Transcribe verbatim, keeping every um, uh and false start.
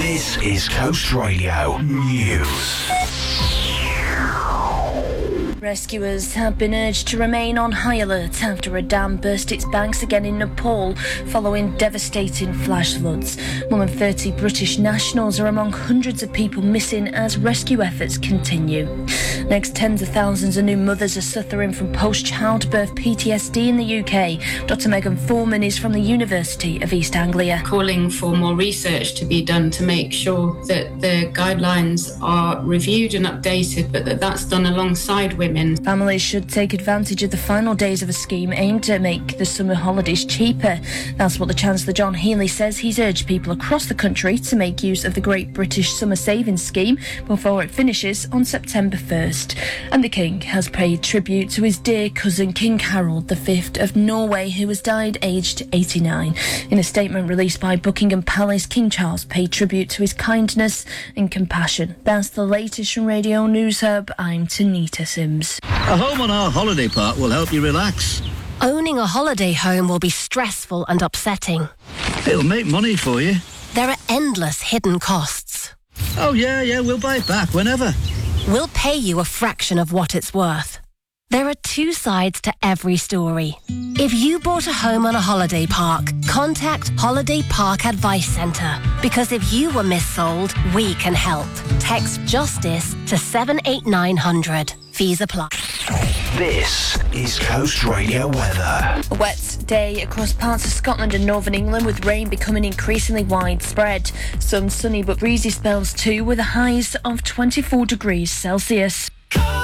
This is Coast Radio News. Rescuers have been urged to remain on high alert after a dam burst its banks again in Nepal following devastating flash floods. More than thirty British nationals are among hundreds of people missing as rescue efforts continue. Next, tens of thousands of new mothers are suffering from post-childbirth P T S D in the U K. Doctor Megan Foreman is from the University of East Anglia. Calling for more research to be done to make sure that the guidelines are reviewed and updated, but that that's done alongside women. Families should take advantage of the final days of a scheme aimed to make the summer holidays cheaper. That's what the Chancellor John Healey says. He's urged people across the country to make use of the Great British Summer Savings Scheme before it finishes on September first. And the King has paid tribute to his dear cousin King Harold the Fifth of Norway, who has died aged eighty-nine. In a statement released by Buckingham Palace, King Charles paid tribute to his kindness and compassion. That's the latest from Radio News Hub. I'm Tanita Sims. A home on our holiday park will help you relax. Owning a holiday home will be stressful and upsetting. It'll make money for you. There are endless hidden costs. Oh, yeah, yeah, we'll buy it back whenever. We'll pay you a fraction of what it's worth. There are two sides to every story. If you bought a home on a holiday park, contact Holiday Park Advice Centre. Because if you were missold, we can help. Text JUSTICE to seven eight nine hundred. Fees apply. This is Coast Radio weather. A wet day across parts of Scotland and northern England, with rain becoming increasingly widespread. Some sunny but breezy spells too, with a highs of twenty-four degrees Celsius.